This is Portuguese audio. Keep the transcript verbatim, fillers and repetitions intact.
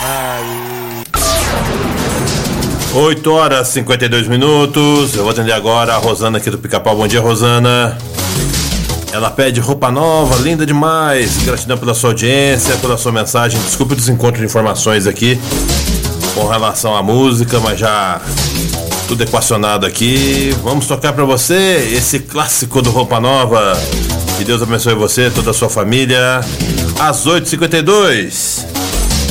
oito horas e cinquenta e dois minutos. Eu vou atender agora a Rosana aqui do Pica-Pau. Bom dia, Rosana. Ela pede roupa nova, linda demais. Gratidão pela sua audiência, pela sua mensagem. Desculpe o desencontro de informações aqui com relação à música, mas já tudo equacionado aqui. Vamos tocar pra você esse clássico do Roupa Nova. Que Deus abençoe você, toda a sua família. Às oito e cinquenta e dois.